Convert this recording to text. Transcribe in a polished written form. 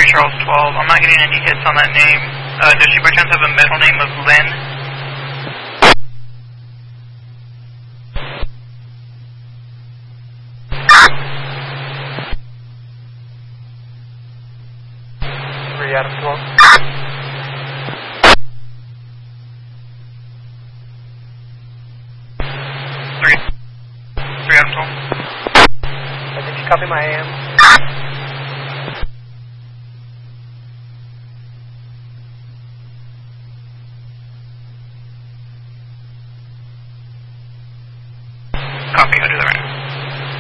Charles 12. I'm not getting any hits on that name. Does she by chance have a middle name of Lynn? Out of 12. Three out of 12. Did you copy my AM? Copy,